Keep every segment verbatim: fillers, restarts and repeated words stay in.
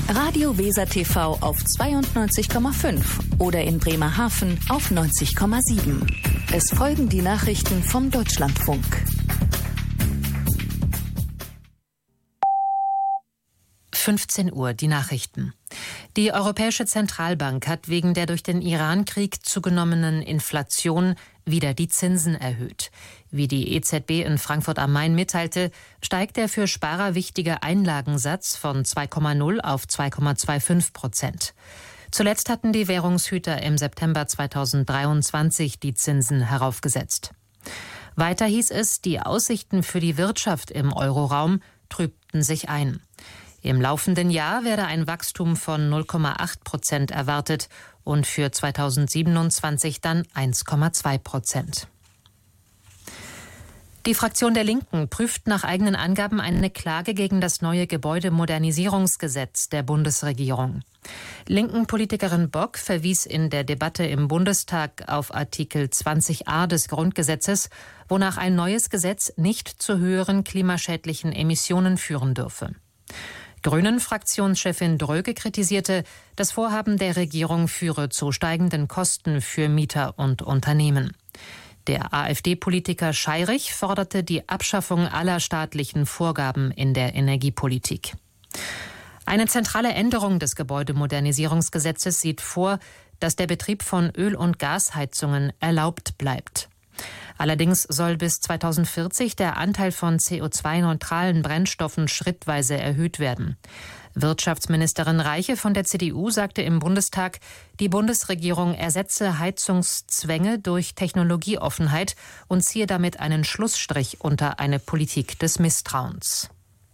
Radio Weser T V auf zweiundneunzig Komma fünf oder in Bremerhaven auf neunzig Komma sieben. Es folgen die Nachrichten vom Deutschlandfunk. fünfzehn Uhr, die Nachrichten. Die Europäische Zentralbank hat wegen der durch den Iran-Krieg zugenommenen Inflation wieder die Zinsen erhöht. Wie die E Z B in Frankfurt am Main mitteilte, steigt der für Sparer wichtige Einlagensatz von zwei Komma null auf zwei Komma fünfundzwanzig Prozent. Zuletzt hatten die Währungshüter im September zweitausenddreiundzwanzig die Zinsen heraufgesetzt. Weiter hieß es, die Aussichten für die Wirtschaft im Euroraum trübten sich ein. Im laufenden Jahr werde ein Wachstum von null Komma acht Prozent erwartet und für zweitausendsiebenundzwanzig dann eins Komma zwei Prozent. Die Fraktion der Linken prüft nach eigenen Angaben eine Klage gegen das neue Gebäudemodernisierungsgesetz der Bundesregierung. Linken-Politikerin Bock verwies in der Debatte im Bundestag auf Artikel zwanzig a des Grundgesetzes, wonach ein neues Gesetz nicht zu höheren klimaschädlichen Emissionen führen dürfe. Grünen-Fraktionschefin Dröge kritisierte, das Vorhaben der Regierung führe zu steigenden Kosten für Mieter und Unternehmen. Der AfD-Politiker Scheirich forderte die Abschaffung aller staatlichen Vorgaben in der Energiepolitik. Eine zentrale Änderung des Gebäudemodernisierungsgesetzes sieht vor, dass der Betrieb von Öl- und Gasheizungen erlaubt bleibt. Allerdings soll bis zweitausendvierzig der Anteil von C O zwei neutralen Brennstoffen schrittweise erhöht werden. Wirtschaftsministerin Reiche von der C D U sagte im Bundestag, die Bundesregierung ersetze Heizungszwänge durch Technologieoffenheit und ziehe damit einen Schlussstrich unter eine Politik des Misstrauens.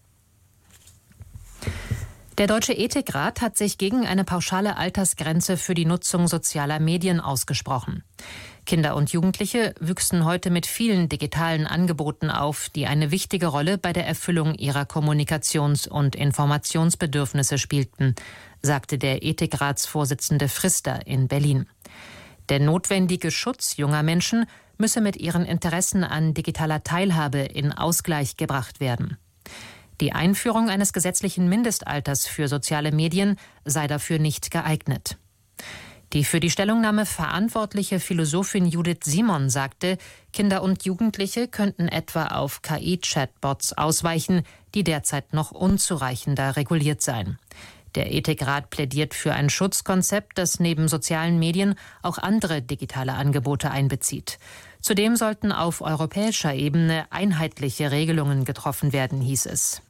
Der Deutsche Ethikrat hat sich gegen eine pauschale Altersgrenze für die Nutzung sozialer Medien ausgesprochen. Kinder und Jugendliche wüchsen heute mit vielen digitalen Angeboten auf, die eine wichtige Rolle bei der Erfüllung ihrer Kommunikations- und Informationsbedürfnisse spielten, sagte der Ethikratsvorsitzende Frister in Berlin. Der notwendige Schutz junger Menschen müsse mit ihren Interessen an digitaler Teilhabe in Ausgleich gebracht werden. Die Einführung eines gesetzlichen Mindestalters für soziale Medien sei dafür nicht geeignet. Die für die Stellungnahme verantwortliche Philosophin Judith Simon sagte, Kinder und Jugendliche könnten etwa auf K I-Chatbots ausweichen, die derzeit noch unzureichender reguliert seien. Der Ethikrat plädiert für ein Schutzkonzept, das neben sozialen Medien auch andere digitale Angebote einbezieht. Zudem sollten auf europäischer Ebene einheitliche Regelungen getroffen werden, hieß es.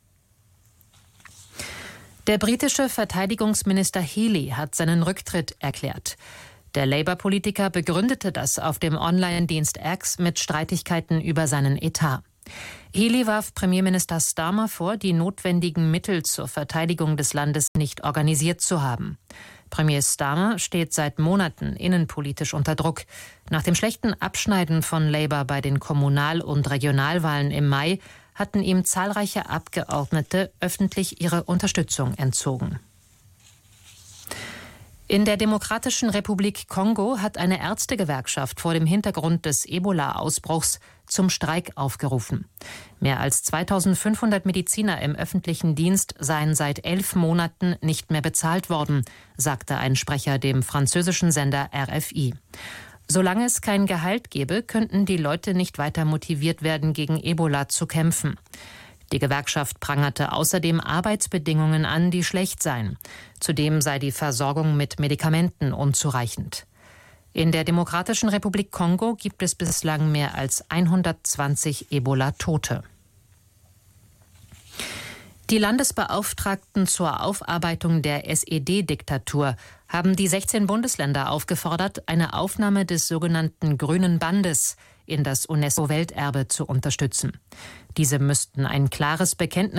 Der britische Verteidigungsminister Healey hat seinen Rücktritt erklärt. Der Labour-Politiker begründete das auf dem Online-Dienst X mit Streitigkeiten über seinen Etat. Healey warf Premierminister Starmer vor, die notwendigen Mittel zur Verteidigung des Landes nicht organisiert zu haben. Premier Starmer steht seit Monaten innenpolitisch unter Druck. Nach dem schlechten Abschneiden von Labour bei den Kommunal- und Regionalwahlen im Mai hatten ihm zahlreiche Abgeordnete öffentlich ihre Unterstützung entzogen. In der Demokratischen Republik Kongo hat eine Ärztegewerkschaft vor dem Hintergrund des Ebola-Ausbruchs zum Streik aufgerufen. Mehr als zweitausendfünfhundert Mediziner im öffentlichen Dienst seien seit elf Monaten nicht mehr bezahlt worden, sagte ein Sprecher dem französischen Sender R F I. Solange es kein Gehalt gebe, könnten die Leute nicht weiter motiviert werden, gegen Ebola zu kämpfen. Die Gewerkschaft prangerte außerdem Arbeitsbedingungen an, die schlecht seien. Zudem sei die Versorgung mit Medikamenten unzureichend. In der Demokratischen Republik Kongo gibt es bislang mehr als hundertzwanzig Ebola-Tote. Die Landesbeauftragten zur Aufarbeitung der S E D-Diktatur haben die sechzehn Bundesländer aufgefordert, eine Aufnahme des sogenannten Grünen Bandes in das UNESCO-Welterbe zu unterstützen. Diese müssten ein klares Bekenntnis